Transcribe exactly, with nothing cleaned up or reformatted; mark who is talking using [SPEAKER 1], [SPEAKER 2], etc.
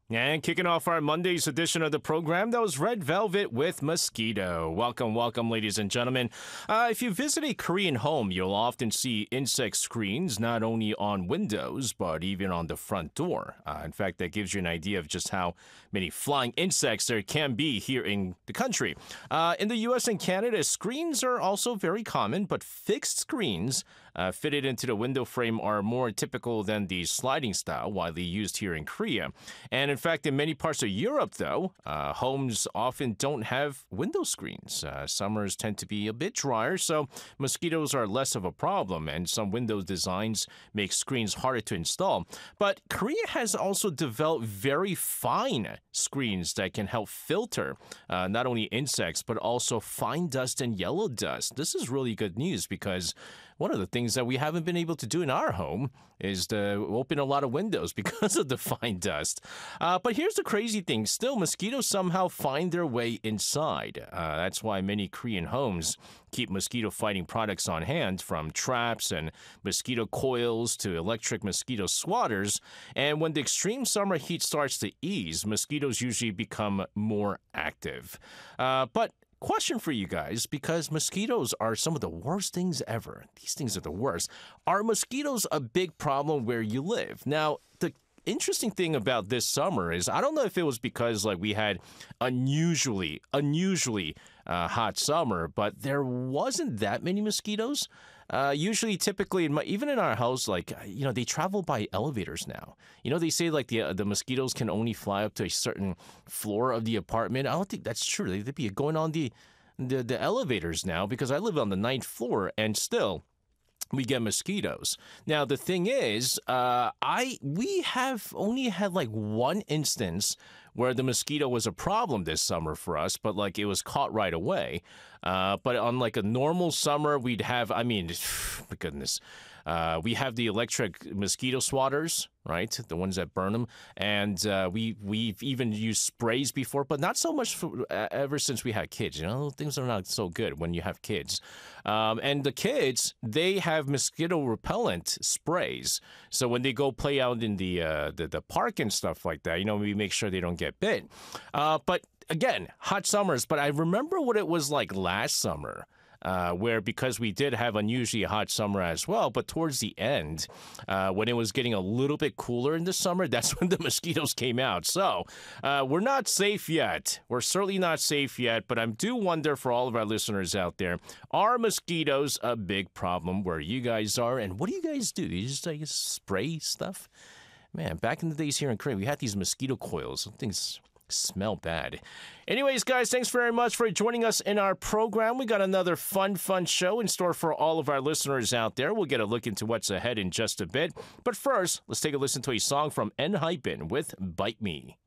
[SPEAKER 1] And kicking off our Monday's edition of the program, that was Red Velvet with Mosquito. Welcome, welcome, ladies and gentlemen. Uh, if you visit a Korean home, you'll often see insect screens not only on windows, but even on the front door. Uh, in fact, that gives you an idea of just how many flying insects there can be here in the country. Uh, in the U S and Canada, screens are also very common, but fixed screens uh, fitted into the window frame are more typical than the sliding style widely used here in Korea. And in fact, in many parts of Europe, though, uh, homes often don't have window screens. Uh, summers tend to be a bit drier, so mosquitoes are less of a problem, and some window designs make screens harder to install. But Korea has also developed very fine screens that can help filter uh, not only insects, but also fine dust and yellow dust. This is really good news because one of the things that we haven't been able to do in our home is to open a lot of windows because of the fine dust. Uh, but here's the crazy thing. Still, mosquitoes somehow find their way inside. Uh, that's why many Korean homes keep mosquito fighting products on hand, from traps and mosquito coils to electric mosquito swatters. And when the extreme summer heat starts to ease, mosquitoes usually become more active. Uh, but Question for you guys, because mosquitoes are some of the worst things ever. These things are the worst. Are mosquitoes a big problem where you live? Now, the interesting thing about this summer is I don't know if it was because like we had unusually, unusually uh, hot summer, but there wasn't that many mosquitoes. Uh, usually, typically, in my, even in our house, like, you know, they travel by elevators now. You know, they say, like, the uh, the mosquitoes can only fly up to a certain floor of the apartment. I don't think that's true. They'd be going on the, the, the elevators now because I live on the ninth floor, and still, we get mosquitoes. Now, the thing is, uh, I we have only had, like, one instance where the mosquito was a problem this summer for us, but like it was caught right away. Uh, but on like a normal summer, we'd have, I mean, my goodness, uh, we have the electric mosquito swatters, right? The ones that burn them. And uh, we, we've even used sprays before, but not so much for, uh, ever since we had kids. You know, things are not so good when you have kids. Um, and the kids, they have mosquito repellent sprays. So when they go play out in the, uh, the, the park and stuff like that, you know, we make sure they don't get bit. Uh, but again, hot summers. But I remember what it was like last summer. Uh, where because we did have unusually hot summer as well, but towards the end, uh, when it was getting a little bit cooler in the summer, that's when the mosquitoes came out. So uh, we're not safe yet. We're certainly not safe yet, but I do wonder for all of our listeners out there, are mosquitoes a big problem where you guys are? And what do you guys do? Do you just like spray stuff? Man, back in the days here in Korea, we had these mosquito coils. Things smell bad. Anyways, guys, thanks very much for joining us in our program. We got another fun, fun show in store for all of our listeners out there. We'll get a look into what's ahead in just a bit. But first, let's take a listen to a song from ENHYPEN with Bite Me.